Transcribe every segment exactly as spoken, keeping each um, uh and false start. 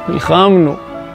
נלחמנו.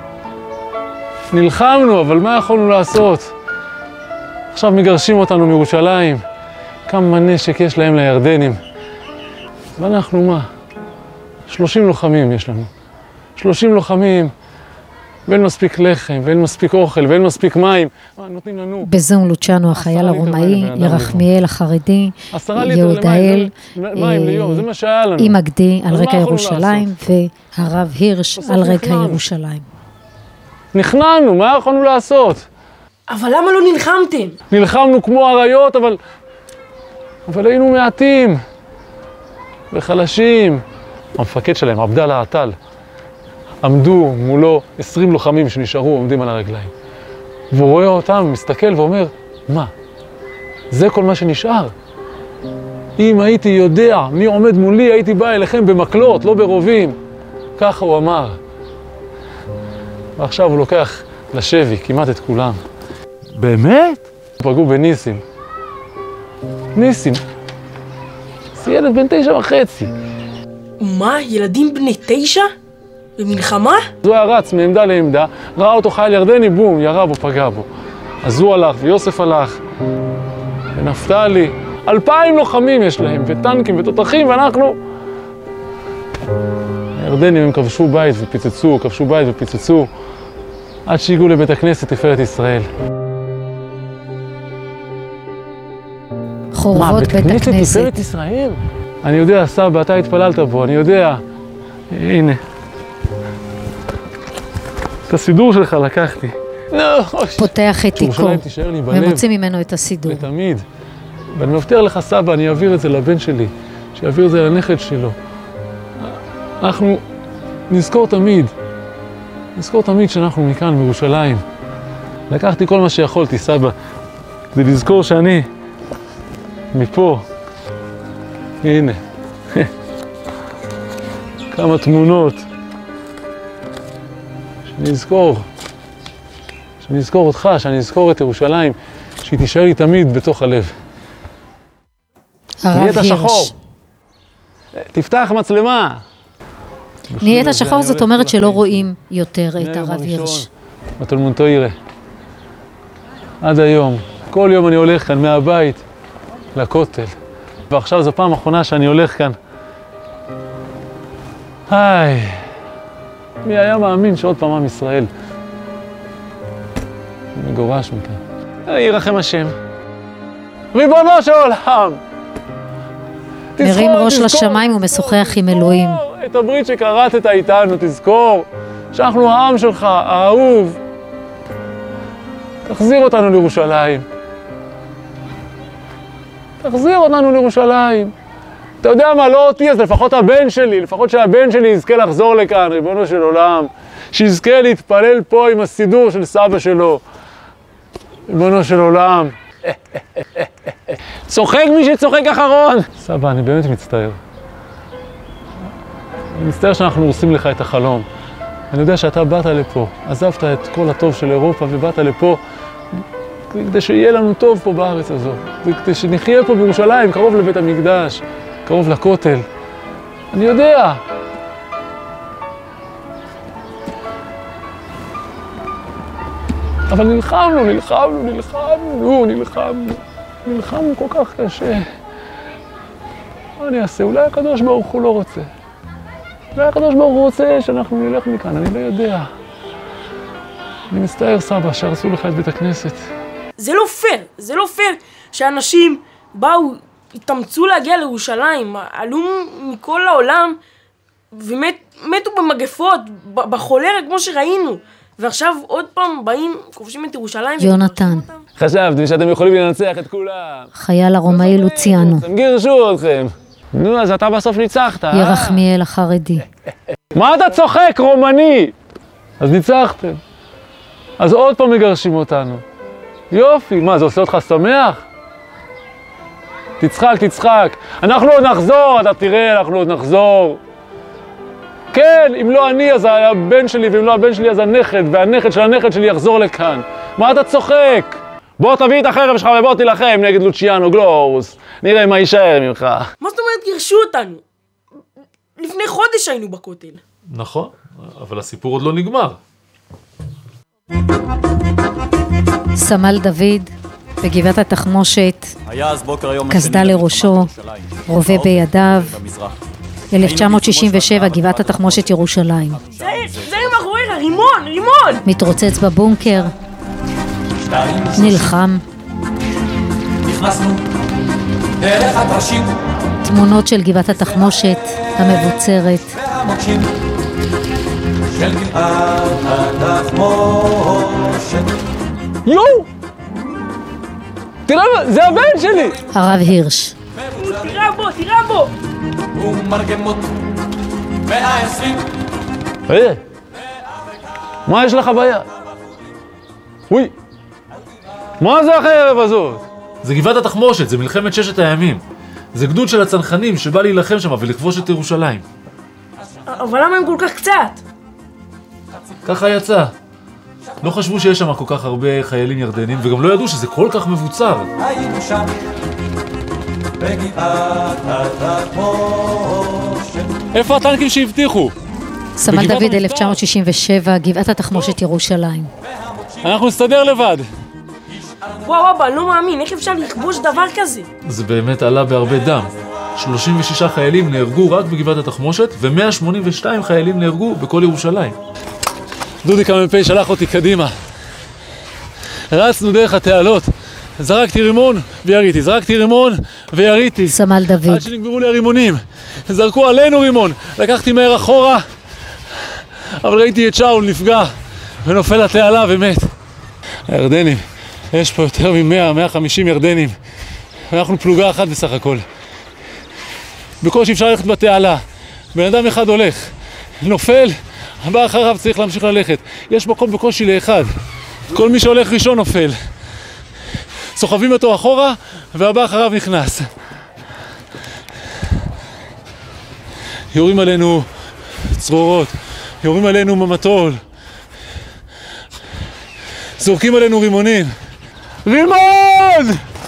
נלחמנו, אבל מה יכולנו לעשות? עכשיו מגרשים אותנו מירושלים. כמה נשק יש להם לירדנים. ואנחנו מה? שלושים לוחמים יש לנו. שלושים לוחמים, ואין מספיק לחם, ואין מספיק אוכל, ואין מספיק מים. מה, נותנים לנו? בזום לוצ'אנו, החייל הרומאי, ירחמיאל החרדי, יהודאל, עם הגדי על רקע ירושלים, והרב הירש על רקע ירושלים. נכנענו, מה יכולנו לעשות? אבל למה לא נלחמתם? נלחמנו כמו אריות, אבל... אבל היינו מעטים. וחלשים. המפקד שלהם, עבדאללה עטל, עמדו מולו עשרים לוחמים שנשארו עומדים על הרגליים. והוא רואה אותם, מסתכל ואומר, מה? זה כל מה שנשאר? אם הייתי יודע מי עומד מולי, הייתי בא אליכם במקלות, לא ברובים. ככה הוא אמר. ועכשיו הוא לוקח לשבי כמעט את כולם. באמת? פגעו בניסים. ניסים. זה ילד בן תשע וחצי. מה? ילדים בני תשע? במלחמה? אז הוא היה רץ מעמדה לעמדה, ראה אותו חייל ירדני, בום, ירה בו, פגע בו. אז הוא הלך, ויוסף הלך, ונפתלי. אלפיים לוחמים יש להם, וטנקים ותותחים, ואנחנו... הירדנים הם כבשו בית ופיצצו, כבשו בית ופיצצו, עד שהגיעו לבית הכנסת תפארת ישראל. חורבות בית הכנסת. מה, בית כנסת תפארת ישראל? אני יודע, סבא, אתה התפללת בו, אני יודע. הנה. את הסידור שלך לקחתי. פותח את תיקו, ומוציא ממנו את הסידור. ותמיד. ואני מבטיח לך, סבא, אני אעביר את זה לבן שלי, שיעביר את זה לנכד שלו. אנחנו נזכור תמיד, נזכור תמיד שאנחנו מכאן, מירושלים. לקחתי כל מה שיכולתי, סבא, כדי לזכור שאני מפה. הנה. כמה תמונות. שאני אזכור. שאני אזכור אותך, שאני אזכור את ירושלים, שהיא תישאר לי תמיד בתוך הלב. הרב הירש. תפתח מצלמה. נהיית השחור זאת אומרת שלא רואים יותר את הרב הירש. בתלמוד תורה. עד היום. כל יום אני הולך כאן מהבית לכותל. ועכשיו זו פעם אחרונה שאני הולך כאן. היי, מי היה מאמין שעוד פעם עם ישראל מגורש מכאן. ירחם השם. ריבונו של עולם! מרים ראש לשמיים ומשוחח עם אלוהים. את הברית שקראת איתנו, תזכור שאנחנו העם שלך, האהוב. תחזיר אותנו לירושלים. תחזיר אותנו לירושלים. אתה יודע מה, לא אותי, אז לפחות הבן שלי, לפחות שהבן שלי יזכה לחזור לכאן, ריבונו של עולם. שיזכה להתפלל פה עם הסידור של סבא שלו. ריבונו של עולם. צוחק מי שצוחק אחרון. סבא, אני באמת מצטער. אני מצטער שאנחנו הורסים לך את החלום. אני יודע שאתה באת לפה, עזבת את כל הטוב של אירופה ובאת לפה כדי שיהיה לנו טוב פה בארץ הזו. כדי שנחיה פה בירושלים, קרוב לבית המקדש, קרוב לכותל. אני יודע. אבל נלחמנו, נלחמנו, נלחמנו, נלחמנו. נלחמנו כל כך קשה. מה אני אעשה? אולי הקדוש ברוך הוא לא רוצה. אולי הקדוש ברוך הוא רוצה שאנחנו נלך מכאן, אני לא יודע. אני מצטער, סבא, שהרסו לך את בית הכנסת. זה לא פייר, זה לא פייר שאנשים באו, התאמצו להגיע לירושלים, עלו מכל העולם ומתו במגפות, בחולרת כמו שראינו. ועכשיו עוד פעם באים, כובשים את ירושלים. יונתן. חשבתם שאתם יכולים לנצח את כולם. חייל הרומאי לוציאנו. הם גירשו אתכם. נו, אז אתה בסוף ניצחת. ירחמיאל החרדי. מה אתה צוחק, רומני? אז ניצחתם. אז עוד פעם מגרשים אותנו. יופי, מה, זה עושה אותך שמח? תצחק, תצחק. אנחנו עוד נחזור, אתה תראה, אנחנו עוד נחזור. כן, אם לא אני, אז הבן שלי, ואם לא הבן שלי, אז הנכד, והנכד של הנכד שלי יחזור לכאן. מה אתה צוחק? בוא תביא את החרב שלך ובוא תילחם נגד לוציאנו גלורוס. נראה מה יישאר ממך. מה זאת אומרת גירשו אותנו? לפני חודש היינו בכותל. נכון, אבל הסיפור עוד לא נגמר. סמל דוד, בגבעת התחמושת, קסדה לראשו, רובה בידיו, אלף תשע מאות שישים ושבע, גבעת התחמושת ירושלים. זה, זה מאחוריך, רימון, רימון! מתרוצץ בבונקר, נלחם. נכנסנו דרך הטרשים. תמונות של גבעת התחמושת המבוצרת. והמוקשים של גבעת התחמושת. יואו! תראה, זה הבן שלי! הרב הירש. תראה בו, תראה בו! ומרגמות מאה עשרים. היי, מה יש לך ביד? אוי, מה זה החרב הזאת? זה גבעת התחמושת, זה מלחמת ששת הימים. זה גדוד של הצנחנים שבא להילחם שם ולכבוש את ירושלים. אבל למה הם כל כך קצת? ככה יצא. לא חשבו שיש שם כל כך הרבה חיילים ירדנים, וגם לא ידעו שזה כל כך מבוצר. היינו שם בגבעת התחמושת. איפה הטנקים שהבטיחו? סמל דוד אלף תשע מאות שישים ושבע, גבעת התחמושת ירושלים. אנחנו נסתדר לבד. וואו, אבא, אני לא מאמין, איך אפשר לכבוש דבר כזה? זה באמת עלה בהרבה דם. שלושים ושישה חיילים נהרגו רק בגבעת התחמושת, ו-מאה שמונים ושתיים חיילים נהרגו בכל ירושלים. דודי המ"פ שלח אותי קדימה. רצנו דרך התעלות, זרקתי רימון ויריתי, זרקתי רימון ויריתי. סמל דוד. עד שנגמרו לי הרימונים. זרקו עלינו רימון, לקחתי מהר אחורה, אבל ראיתי את שאול נפגע ונופל לתעלה ומת. הירדנים, יש פה יותר מ-מאה, מאה וחמישים ירדנים. אנחנו פלוגה אחת בסך הכל. בקושי אפשר ללכת בתעלה. בן אדם אחד הולך, נופל, הבא אחריו צריך להמשיך ללכת. יש מקום בקושי לאחד. כל מי שהולך ראשון נופל. סוחבים אותו אחורה, והבא אחריו נכנס. יורים עלינו צרורות, יורים עלינו ממטול. זורקים עלינו רימונים. רימון!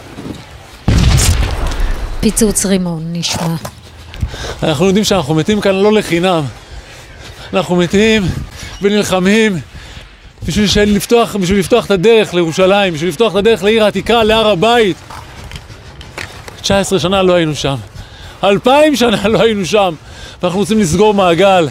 פיצוץ רימון נשמע. אנחנו יודעים שאנחנו מתים כאן לא לחינם. אנחנו מתים ונלחמים בשביל לפתוח, בשביל לפתוח את הדרך לירושלים, בשביל לפתוח את הדרך לעיר העתיקה, להר הבית. תשע עשרה שנה לא היינו שם. אלפיים שנה לא היינו שם. ואנחנו רוצים לסגור מעגל.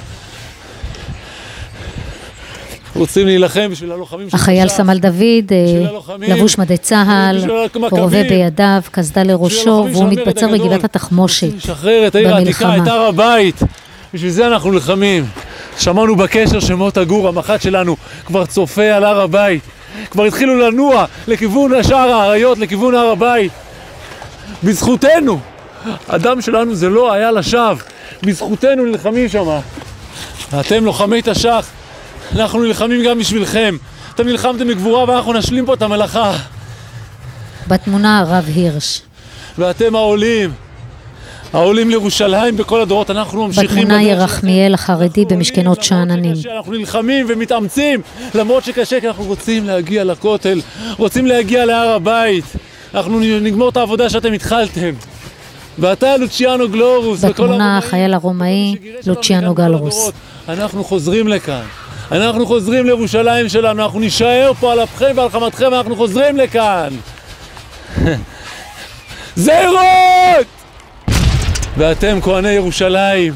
רוצים להילחם בשביל הלוחמים של החייל סמל דוד, לבוש מדי צהל, רובה בידיו, קסדה לראשו, והוא מתבצר בגבעת התחמושת. לשחרר את העיר העתיקה, את הר הבית. בשביל זה אנחנו נלחמים. שמענו בקשר שמות הגור, המח"ט שלנו, כבר צופה על הר הבית. כבר התחילו לנוע לכיוון שער האריות, לכיוון הר הבית. בזכותנו. הדם שלנו זה לא היה לשווא. בזכותנו נלחמים שם. אתם לוחמי תש"ח. אנחנו נלחמים גם בשבילכם. אתם נלחמתם בגבורה ואנחנו נשלים פה את המלאכה. בתמונה הרב הירש. ואתם העולים. העולים לירושלים בכל הדורות. אנחנו ממשיכים... בתמונה ירחמיאל החרדי במשכנות שאננים. אנחנו נלחמים ומתאמצים. למרות שקשה, כי אנחנו רוצים להגיע לכותל. רוצים להגיע להר הבית. אנחנו נגמור את העבודה שאתם התחלתם. ואתה לוציאנו גלורוס. בתמונה החייל הרומאי לוציאנו גלרוס. אנחנו חוזרים לכאן. אנחנו חוזרים לירושלים שלנו, אנחנו נשאר פה על אפכם ועל חמתכם, אנחנו חוזרים לכאן. זהירות! ואתם כהני ירושלים.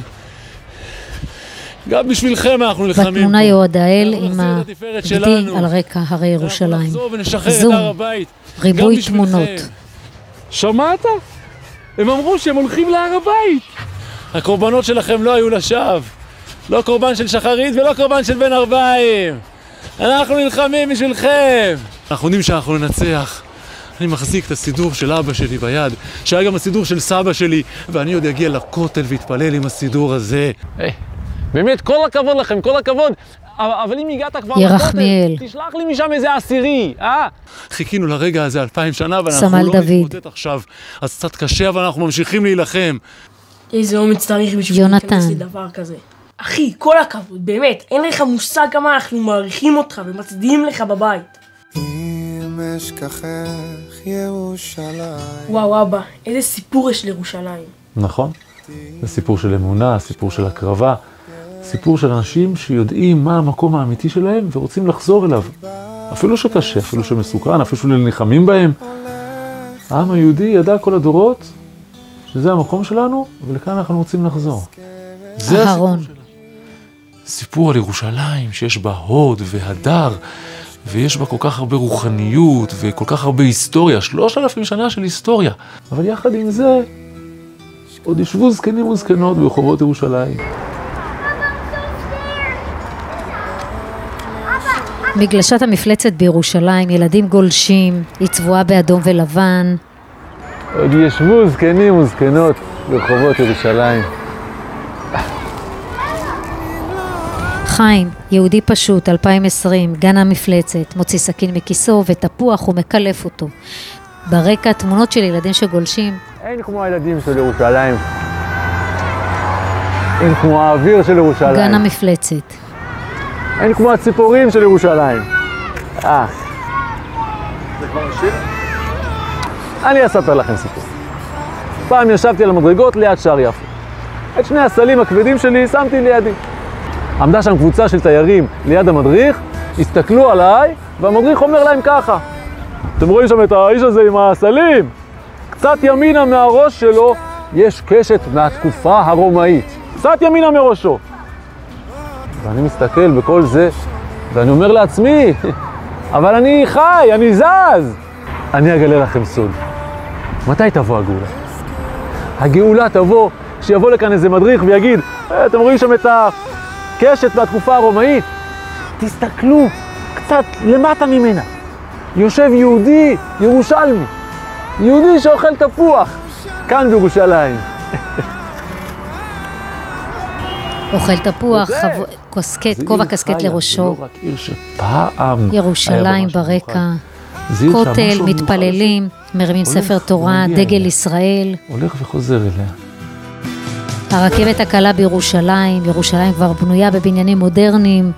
גם בשבילכם אנחנו נלחמים. בתמונה יהודאל עם הגדי על רקע הרי ירושלים. זום, ריבוי תמונות. שמעת? הם אמרו שהם הולכים להר הבית. הקורבנות שלכם לא היו לשווא. לא קורבן של שחרית ולא קורבן של בן ארבעים. אנחנו נלחמים בשבילכם. אנחנו יודעים שאנחנו ננצח. אני מחזיק את הסידור של אבא שלי ביד, שהיה גם הסידור של סבא שלי, ואני עוד אגיע לכותל והתפלל עם הסידור הזה. Hey, באמת, כל הכבוד לכם, כל הכבוד. אבל אם הגעת כבר ירחמיאל. לכותל, תשלח לי משם איזה עשירי, אה? חיכינו לרגע הזה אלפיים שנה, ואנחנו סמל לא דוד. מתמוטט עכשיו. אז קצת קשה, אבל אנחנו ממשיכים להילחם. איזה אומץ צריך בשביל להיכנס לדבר כזה. אחי, כל הכבוד, באמת, אין לך מושג כמה אנחנו מעריכים אותך ומצדיעים לך בבית. אם אשכחך ירושלים. וואו, אבא, איזה סיפור יש לירושלים. נכון. זה סיפור של אמונה, סיפור של הקרבה, סיפור של אנשים שיודעים מה המקום האמיתי שלהם ורוצים לחזור אליו. אפילו שקשה, אפילו שמסוכן, אפילו שנלחמים בהם. העם היהודי ידע כל הדורות שזה המקום שלנו, ולכאן אנחנו רוצים לחזור. זה הסיפור שלנו. סיפור על ירושלים שיש בה הוד והדר, ויש בה כל כך הרבה רוחניות וכל כך הרבה היסטוריה, שלושת אלפים שנה של היסטוריה. אבל יחד עם זה, עוד ישבו זקנים וזקנות ברחובות ירושלים. מגלשת המפלצת בירושלים, ילדים גולשים, היא צבועה באדום ולבן. עוד ישבו זקנים וזקנות ברחובות ירושלים. חיים, יהודי פשוט, אלפיים ועשרים, גן המפלצת, מוציא סכין מכיסו ותפוח ומקלף אותו. ברקע תמונות של ילדים שגולשים. אין כמו הילדים של ירושלים. אין כמו האוויר של ירושלים. גן המפלצת. אין כמו הציפורים של ירושלים. אה. זה כבר השיר? אני אספר לכם סיפור. פעם ישבתי על המדרגות ליד שער יפו. את שני הסלים הכבדים שלי שמתי לידי. עמדה שם קבוצה של תיירים ליד המדריך, הסתכלו עליי, והמדריך אומר להם ככה. אתם רואים שם את האיש הזה עם הסלים? קצת ימינה מהראש שלו יש קשת מהתקופה הרומאית. קצת ימינה מראשו. ואני מסתכל בכל זה, ואני אומר לעצמי, אבל אני חי, אני זז. אני אגלה לכם סוד. מתי תבוא הגאולה? הגאולה תבוא כשיבוא לכאן איזה מדריך ויגיד, אתם רואים שם את הקשת מהתקופה הרומאית? תסתכלו קצת למטה ממנה. יושב יהודי ירושלמי, יהודי שאוכל תפוח, כאן בירושלים. אוכל תפוח, קוסקט, כובע קסקט לראשו. זה לא רק עיר שפעם ירושלים ברקע, כותל, מתפללים, מרימים ספר תורה, דגל ישראל. הולך וחוזר אליה. הרכבת הקלה בירושלים, ירושלים כבר בנויה בבניינים מודרניים.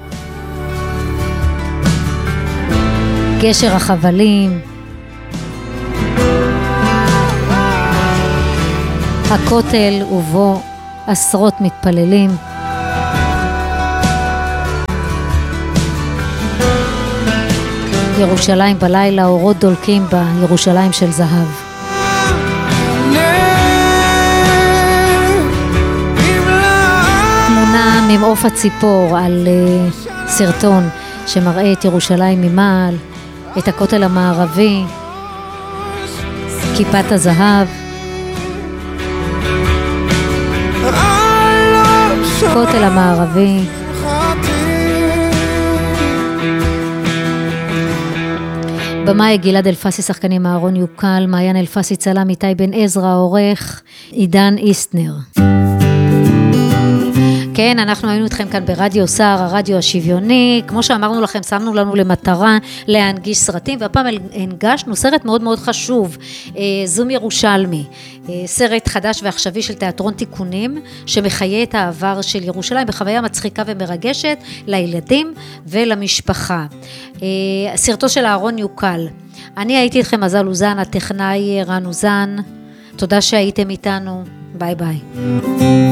גשר החבלים. הכותל ובו עשרות מתפללים. ירושלים בלילה, אורות דולקים בה, ירושלים של זהב. תמונה ממעוף הציפור על uh, סרטון שמראה את ירושלים ממעל, את הכותל המערבי, כיפת הזהב. כותל המערבי. במאי גלעד אלפסי, שחקנים אהרון יוקל, מעיין אלפסי, צלם איתי בן עזרא, עורך עידן איסטנר. כן, אנחנו היינו איתכם כאן ברדיו סער, הרדיו השוויוני. כמו שאמרנו לכם, שמנו לנו למטרה להנגיש סרטים, והפעם הנגשנו סרט מאוד מאוד חשוב, זום ירושלמי, סרט חדש ועכשווי של תיאטרון תיקונים, שמחיה את העבר של ירושלים בחוויה מצחיקה ומרגשת לילדים ולמשפחה. סרטו של אהרון יוקל. אני הייתי איתכם מזל אוזן, הטכנאי רן אוזן. תודה שהייתם איתנו. ביי ביי.